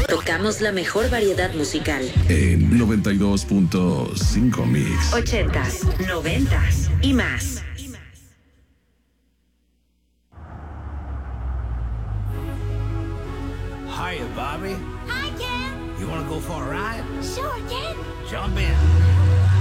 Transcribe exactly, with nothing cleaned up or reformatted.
Tocamos la mejor variedad musical. En noventa y dos punto cinco Mix. Ochentas, noventas y más. Hiya, Bobby. Hi, Ken. You wanna go for a ride? Sure, Ken. Jump in.